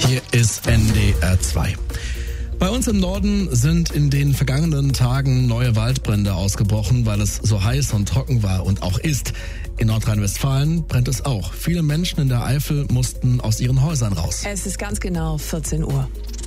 Hier ist NDR 2. Bei uns im Norden sind in den vergangenen Tagen neue Waldbrände ausgebrochen, weil es so heiß und trocken war und auch ist. In Nordrhein-Westfalen brennt es auch. Viele Menschen in der Eifel mussten aus ihren Häusern raus. Es ist ganz genau 14 Uhr.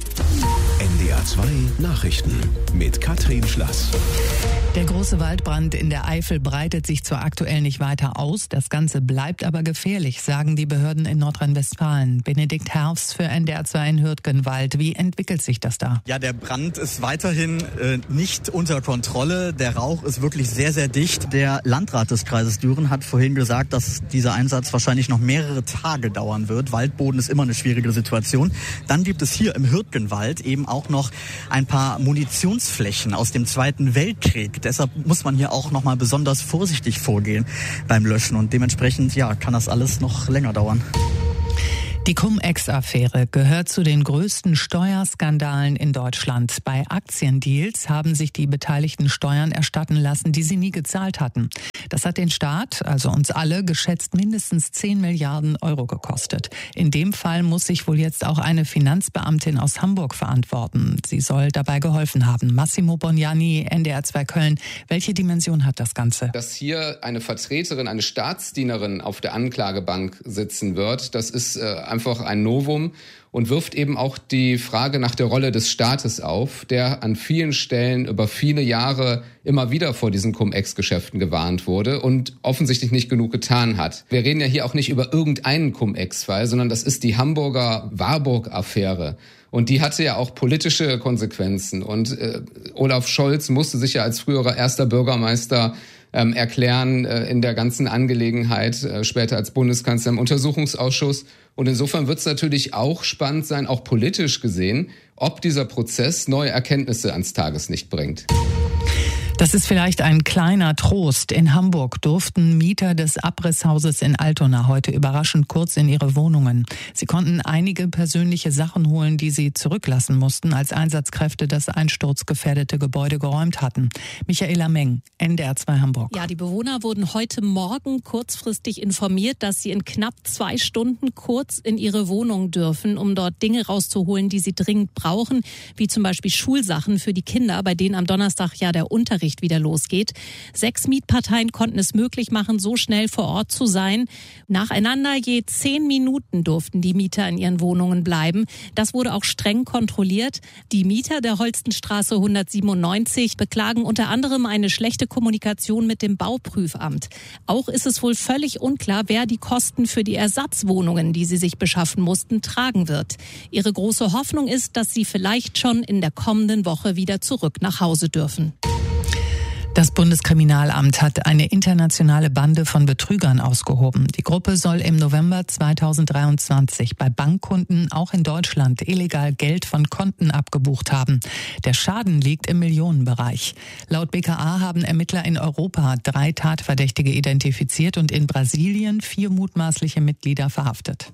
NDR 2 Nachrichten mit Katrin Schlass. Der große Waldbrand in der Eifel breitet sich zwar aktuell nicht weiter aus, das Ganze bleibt aber gefährlich, sagen die Behörden in Nordrhein-Westfalen. Benedikt Herbst für NDR 2 in Hürtgenwald. Wie entwickelt sich das da? Ja, der Brand ist weiterhin nicht unter Kontrolle. Der Rauch ist wirklich sehr, sehr dicht. Der Landrat des Kreises Düren hat vorhin gesagt, dass dieser Einsatz wahrscheinlich noch mehrere Tage dauern wird. Waldboden ist immer eine schwierige Situation. Dann gibt es hier im Hürtgenwald eben auch noch ein paar Munitionsflächen aus dem Zweiten Weltkrieg. Deshalb muss man hier auch nochmal besonders vorsichtig vorgehen beim Löschen und dementsprechend kann das alles noch länger dauern. Die Cum-Ex-Affäre gehört zu den größten Steuerskandalen in Deutschland. Bei Aktiendeals haben sich die Beteiligten Steuern erstatten lassen, die sie nie gezahlt hatten. Das hat den Staat, also uns alle, geschätzt mindestens 10 Milliarden Euro gekostet. In dem Fall muss sich wohl jetzt auch eine Finanzbeamtin aus Hamburg verantworten. Sie soll dabei geholfen haben. Massimo Bognani, NDR 2 Köln. Welche Dimension hat das Ganze? Dass hier eine Vertreterin, eine Staatsdienerin auf der Anklagebank sitzen wird, das ist einfach ein Novum und wirft eben auch die Frage nach der Rolle des Staates auf, der an vielen Stellen über viele Jahre immer wieder vor diesen Cum-Ex-Geschäften gewarnt wurde und offensichtlich nicht genug getan hat. Wir reden ja hier auch nicht über irgendeinen Cum-Ex-Fall, sondern das ist die Hamburger Warburg-Affäre. Und die hatte ja auch politische Konsequenzen. Und Olaf Scholz musste sich ja als früherer erster Bürgermeister erklären in der ganzen Angelegenheit, später als Bundeskanzler im Untersuchungsausschuss. Und insofern wird es natürlich auch spannend sein, auch politisch gesehen, ob dieser Prozess neue Erkenntnisse ans Tageslicht bringt. Das ist vielleicht ein kleiner Trost. In Hamburg durften Mieter des Abrisshauses in Altona heute überraschend kurz in ihre Wohnungen. Sie konnten einige persönliche Sachen holen, die sie zurücklassen mussten, als Einsatzkräfte das einsturzgefährdete Gebäude geräumt hatten. Michaela Meng, NDR 2 Hamburg. Ja, die Bewohner wurden heute Morgen kurzfristig informiert, dass sie in knapp 2 Stunden kurz in ihre Wohnung dürfen, um dort Dinge rauszuholen, die sie dringend brauchen, wie zum Beispiel Schulsachen für die Kinder, bei denen am Donnerstag ja der Unterricht wieder losgeht. 6 Mietparteien konnten es möglich machen, so schnell vor Ort zu sein. Nacheinander je 10 Minuten durften die Mieter in ihren Wohnungen bleiben. Das wurde auch streng kontrolliert. Die Mieter der Holstenstraße 197 beklagen unter anderem eine schlechte Kommunikation mit dem Bauprüfamt. Auch ist es wohl völlig unklar, wer die Kosten für die Ersatzwohnungen, die sie sich beschaffen mussten, tragen wird. Ihre große Hoffnung ist, dass sie vielleicht schon in der kommenden Woche wieder zurück nach Hause dürfen. Das Bundeskriminalamt hat eine internationale Bande von Betrügern ausgehoben. Die Gruppe soll im November 2023 bei Bankkunden auch in Deutschland illegal Geld von Konten abgebucht haben. Der Schaden liegt im Millionenbereich. Laut BKA haben Ermittler in Europa 3 Tatverdächtige identifiziert und in Brasilien 4 mutmaßliche Mitglieder verhaftet.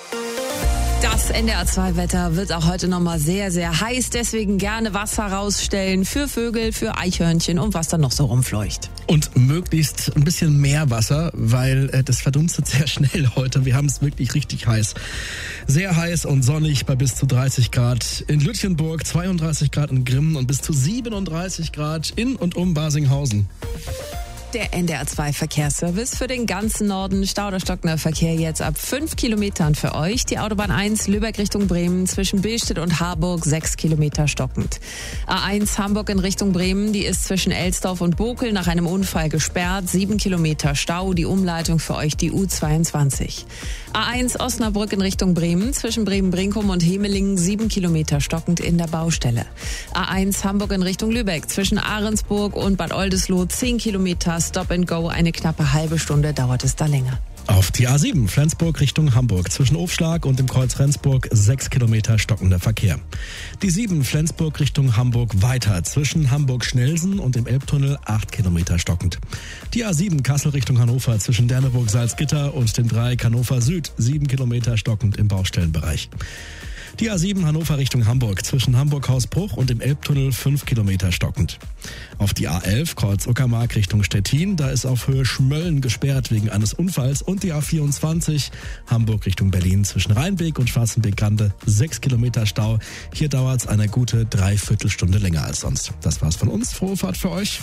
Das NDR 2 Wetter wird auch heute nochmal sehr, sehr heiß. Deswegen gerne Wasser rausstellen für Vögel, für Eichhörnchen und was da noch so rumfleucht. Und möglichst ein bisschen mehr Wasser, weil das verdunstet sehr schnell heute. Wir haben es wirklich richtig heiß. Sehr heiß und sonnig bei bis zu 30 Grad in Lütjenburg, 32 Grad in Grimmen und bis zu 37 Grad in und um Barsinghausen. Der NDR 2 Verkehrsservice für den ganzen Norden. Stau oder stockender Verkehr jetzt ab 5 Kilometern für euch. Die Autobahn 1 Lübeck Richtung Bremen zwischen Billstedt und Harburg 6 Kilometer stockend. A1 Hamburg in Richtung Bremen, die ist zwischen Elsdorf und Bokel nach einem Unfall gesperrt. 7 Kilometer Stau, die Umleitung für euch die U22. A1 Osnabrück in Richtung Bremen zwischen Bremen-Brinkum und Hemelingen 7 Kilometer stockend in der Baustelle. A1 Hamburg in Richtung Lübeck zwischen Ahrensburg und Bad Oldesloe 10 Kilometer Stop and Go, eine knappe halbe Stunde dauert es da länger. Auf die A7 Flensburg Richtung Hamburg zwischen Ofschlag und dem Kreuz Rendsburg 6 Kilometer stockender Verkehr. Die 7 Flensburg Richtung Hamburg weiter zwischen Hamburg-Schnelsen und dem Elbtunnel 8 Kilometer stockend. Die A7 Kassel Richtung Hannover zwischen Derneburg-Salzgitter und dem Dreieck Hannover Süd 7 Kilometer stockend im Baustellenbereich. Die A7 Hannover Richtung Hamburg, zwischen Hamburg-Hausbruch und dem Elbtunnel 5 Kilometer stockend. Auf die A11 Kreuz Uckermark Richtung Stettin, da ist auf Höhe Schmölln gesperrt wegen eines Unfalls. Und die A24 Hamburg Richtung Berlin, zwischen Rheinbeek und Schwarzenbeek-Grande 6 Kilometer Stau. Hier dauert es eine gute Dreiviertelstunde länger als sonst. Das war's von uns. Frohe Fahrt für euch.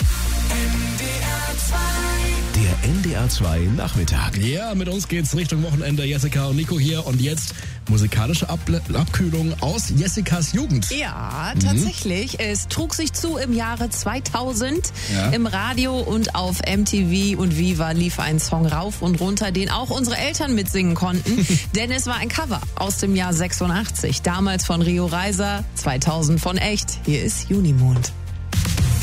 Der NDR 2 Nachmittag. Ja, mit uns geht's Richtung Wochenende. Jessica und Nico hier. Und jetzt musikalische Abkühlung aus Jessicas Jugend. Ja, tatsächlich. Es trug sich zu im Jahre 2000. Ja. Im Radio und auf MTV und Viva lief ein Song rauf und runter, den auch unsere Eltern mitsingen konnten. Denn es war ein Cover aus dem Jahr 86. Damals von Rio Reiser, 2000 von Echt. Hier ist Junimond.